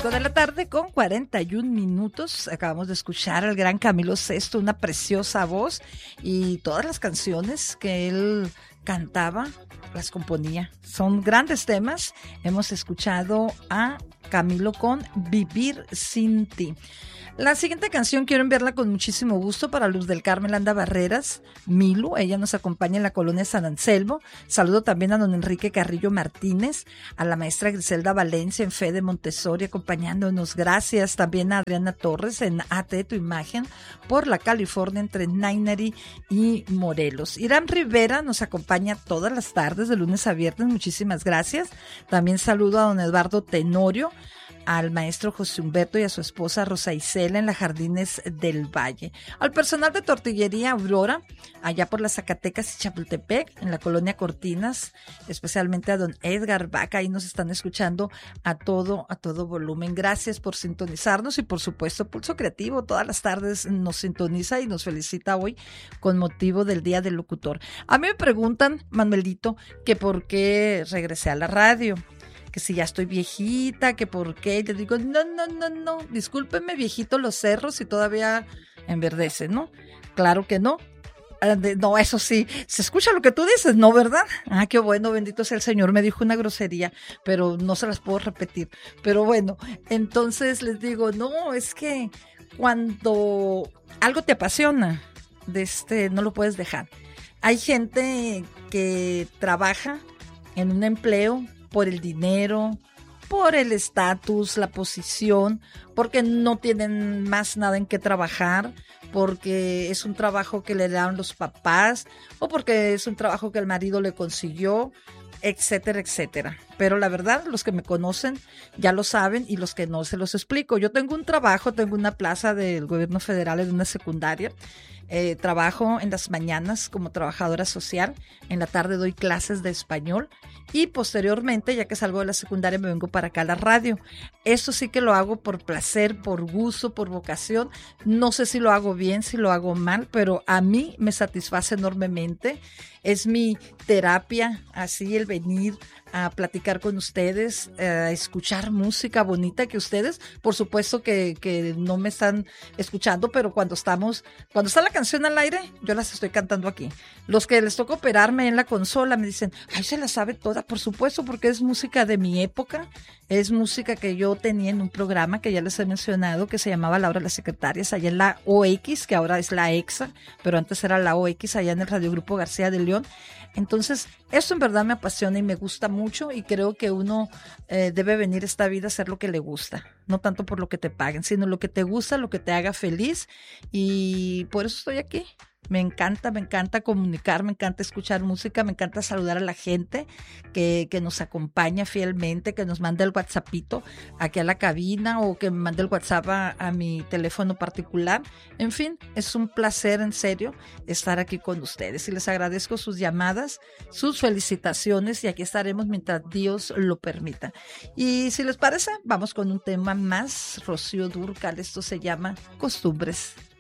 5 de la tarde con 41 minutos. Acabamos de escuchar al gran Camilo Sesto, una preciosa voz, y todas las canciones que él cantaba las componía. Son grandes temas. Hemos escuchado a Camilo con Vivir sin ti. La siguiente canción quiero enviarla con muchísimo gusto para Luz del Carmen Landa Barreras, Milu. Ella nos acompaña en la colonia San Anselmo. Saludo también a don Enrique Carrillo Martínez, a la maestra Griselda Valencia en Fede Montessori acompañándonos. Gracias también a Adriana Torres en AT Tu Imagen por la California entre Nainari y Morelos. Irán Rivera nos acompaña todas las tardes de lunes a viernes. Muchísimas gracias. También saludo a don Eduardo Tenorio, al maestro José Humberto y a su esposa Rosa Isela en las Jardines del Valle, al personal de Tortillería Aurora, allá por las Zacatecas y Chapultepec, en la colonia Cortinas, especialmente a don Edgar Vaca, ahí nos están escuchando a todo volumen. Gracias por sintonizarnos y por supuesto Pulso Creativo todas las tardes nos sintoniza y nos felicita hoy con motivo del Día del Locutor. A mí me preguntan, Manuelito, que por qué regresé a la radio, que si ya estoy viejita, que por qué. Y le digo, no, discúlpenme, viejito los cerros y todavía enverdece, ¿no? Claro que no. No, eso sí, se escucha lo que tú dices, ¿no, verdad? Ah, qué bueno, bendito sea el Señor. Me dijo una grosería, pero no se las puedo repetir. Pero bueno, entonces les digo, no, es que cuando algo te apasiona, no lo puedes dejar. Hay gente que trabaja en un empleo por el dinero, por el estatus, la posición, porque no tienen más nada en qué trabajar, porque es un trabajo que le dan los papás, o porque es un trabajo que el marido le consiguió, etcétera, etcétera. Pero la verdad, los que me conocen ya lo saben, y los que no, se los explico. Yo tengo un trabajo, tengo una plaza del gobierno federal en una secundaria. Trabajo en las mañanas como trabajadora social, en la tarde doy clases de español y posteriormente, ya que salgo de la secundaria, me vengo para acá a la radio. Eso sí que lo hago por placer, por gusto, por vocación. No sé si lo hago bien, si lo hago mal, pero a mí me satisface enormemente. Es mi terapia, así el venir a platicar con ustedes, a escuchar música bonita que ustedes, por supuesto que no me están escuchando, pero cuando está la canción al aire, yo las estoy cantando aquí. Los que les toca operarme en la consola me dicen, ay, se la sabe toda, por supuesto, porque es música de mi época, es música que yo tenía en un programa que ya les he mencionado, que se llamaba La Hora de las Secretarias, allá en la OX, que ahora es la EXA, pero antes era la OX, allá en el Radio Grupo García de León. Entonces, esto en verdad me apasiona y me gusta mucho, y creo que uno debe venir a esta vida a hacer lo que le gusta, no tanto por lo que te paguen, sino lo que te gusta, lo que te haga feliz, y por eso estoy aquí. Me encanta comunicar, me encanta escuchar música, me encanta saludar a la gente que nos acompaña fielmente, que nos manda el WhatsAppito aquí a la cabina, o que me mande el WhatsApp a mi teléfono particular. En fin, es un placer, en serio, estar aquí con ustedes, y les agradezco sus llamadas, sus felicitaciones, y aquí estaremos mientras Dios lo permita. Y si les parece, vamos con un tema más. Rocío Dúrcal, esto se llama Costumbres.